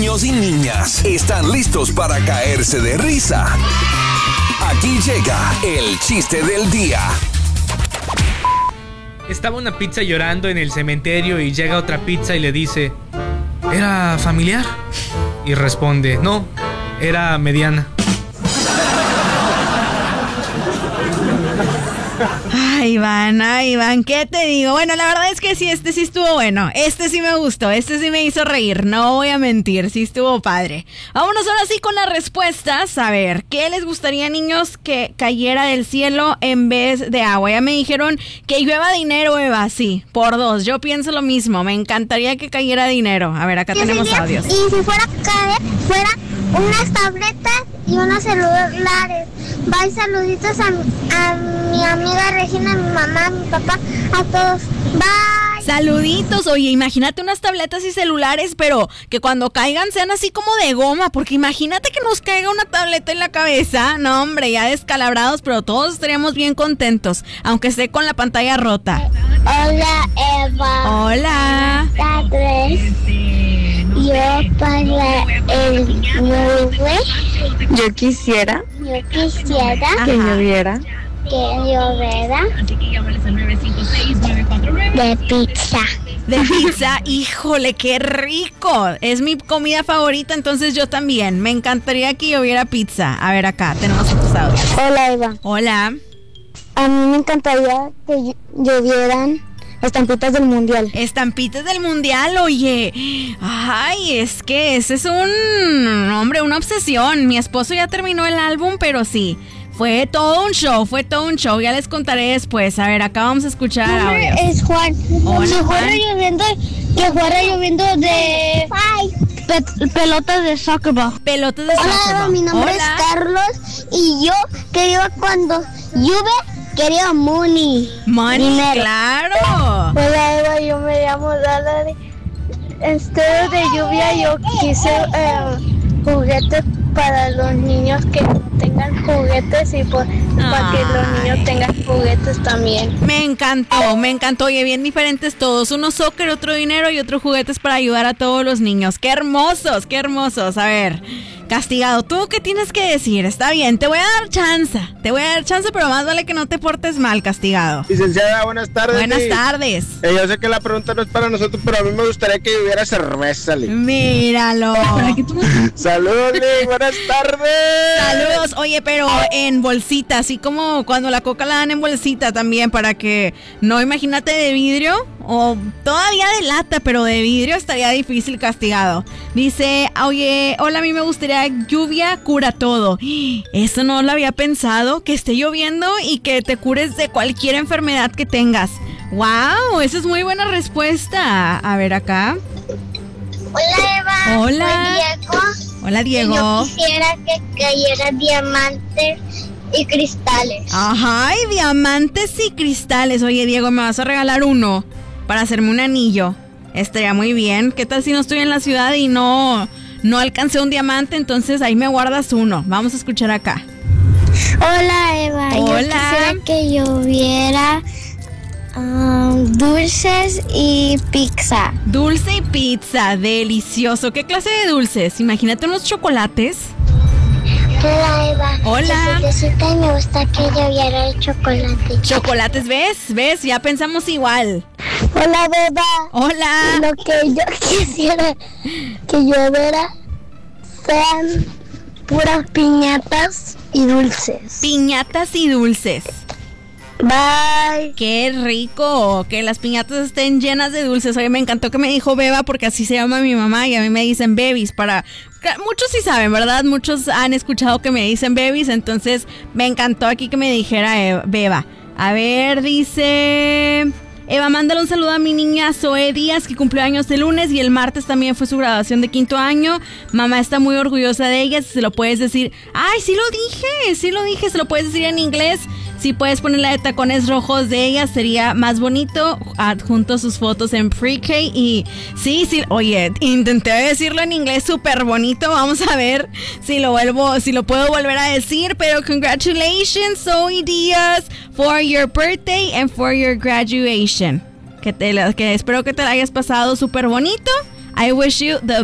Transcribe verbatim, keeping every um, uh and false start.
niños y niñas están listos para caerse de risa. Aquí llega el chiste del día. Estaba una pizza llorando en el cementerio y llega otra pizza y le dice: ¿era familiar? Y responde: no, era mediana. Ay, Iván, ay, Iván, ¿qué te digo? Bueno, la verdad es que sí, este sí estuvo bueno. Este sí me gustó, este sí me hizo reír. No voy a mentir, sí estuvo padre. Vámonos ahora sí con las respuestas. A ver, ¿qué les gustaría, niños, que cayera del cielo en vez de agua? Ya me dijeron que llueva dinero, Eva. Sí, por dos. Yo pienso lo mismo. Me encantaría que cayera dinero. A ver, acá tenemos audios. Y si fuera a caer, fuera unas tabletas y unos celulares. Bye, saluditos a, a mi amiga Regina, a mi mamá, a mi papá, a todos. Bye. Saluditos. Oye, imagínate unas tabletas y celulares, pero que cuando caigan sean así como de goma, porque imagínate que nos caiga una tableta en la cabeza. No, hombre, ya descalabrados, pero todos estaríamos bien contentos, aunque esté con la pantalla rota. Hola, Eva. Hola. Tardes. Yo para el nueve, Yo quisiera yo quisiera que lloviera que lloviera de pizza. De pizza, híjole, qué rico. Es mi comida favorita, entonces yo también. Me encantaría que lloviera pizza. A ver, acá tenemos otros audios. Hola, Eva. Hola. A mí me encantaría que llovieran estampitas del mundial. Estampitas del mundial, oye. Ay, es que ese es un, hombre, una obsesión. Mi esposo ya terminó el álbum, pero sí. Fue todo un show, fue todo un show. Ya les contaré después. A ver, acá vamos a escuchar audios. Es Juan. Hola, Si fuera Juan. lloviendo, que fuera lloviendo de pe- pelotas de soccer ball. Pelotas de Hola, soccer Eva, ball. mi nombre Hola. es Carlos y yo quería cuando llueve, quería money. Money, dinero. claro. Hola, Eva, yo me llamo Dalari. Este de lluvia yo quise eh, juguetes para los niños que no tengan juguetes y pues, para que los niños tengan juguetes también. Me encantó, me encantó. Oye, bien diferentes todos. Uno soccer, otro dinero y otro juguetes para ayudar a todos los niños. ¡Qué hermosos, qué hermosos! A ver, Castigado, ¿tú qué tienes que decir? Está bien, te voy a dar chance. Te voy a dar chance, pero más vale que no te portes mal, Castigado. Licenciada, buenas tardes. Buenas Liz. tardes. Eh, yo sé que la pregunta no es para nosotros, pero a mí me gustaría que hubiera cerveza, Liz. Míralo. Saludos, Liz, buenas tardes. Saludos. Oye, pero en bolsita, así como cuando la coca la dan en bolsita también, para que no, imagínate de vidrio o todavía de lata, pero de vidrio estaría difícil, Castigado. Dice, oye, hola, a mí me gustaría lluvia cura todo. Eso no lo había pensado, que esté lloviendo y que te cures de cualquier enfermedad que tengas. Wow, esa es muy buena respuesta. A ver acá. Hola, Eva. Hola. Soy Diego. Hola, Diego. Yo quisiera que cayeran diamantes y cristales. Ajá, y diamantes y cristales. Oye, Diego, me vas a regalar uno para hacerme un anillo. Estaría muy bien. ¿Qué tal si no estoy en la ciudad y no, no alcancé un diamante? Entonces ahí me guardas uno. Vamos a escuchar acá. Hola, Eva. Yo Hola. quisiera que lloviera um, dulces y pizza. Dulce y pizza, delicioso. ¿Qué clase de dulces? Imagínate unos chocolates. Hola, Eva. Hola. Yo soy Jessica y me gusta que lloviera el chocolate. Chocolates, ¿ves? ¿Ves? Ya pensamos igual. Hola, Eva. Hola. Lo que yo quisiera que lloviera sean puras piñatas y dulces. Piñatas y dulces. Bye. Qué rico, que las piñatas estén llenas de dulces. Oye, me encantó que me dijo Beba, porque así se llama mi mamá y a mí me dicen Bebis. Para muchos sí saben, ¿verdad? Muchos han escuchado que me dicen Bebis, entonces me encantó aquí que me dijera Eva, Beba. A ver, dice Eva, mándale un saludo a mi niña Zoe Díaz, que cumplió años el lunes y el martes también fue su graduación de quinto año. Mamá está muy orgullosa de ella. Si se lo puedes decir, ay, sí lo dije, sí lo dije, se lo puedes decir en inglés. Si puedes ponerla de tacones rojos de ella, sería más bonito. Adjunto sus fotos en pre-K. Y sí, sí, oye, intenté decirlo en inglés súper bonito. Vamos a ver si lo vuelvo, si lo puedo volver a decir. Pero congratulations, Zoe Díaz, for your birthday and for your graduation. Que, te, que espero que te la hayas pasado súper bonito. I wish you the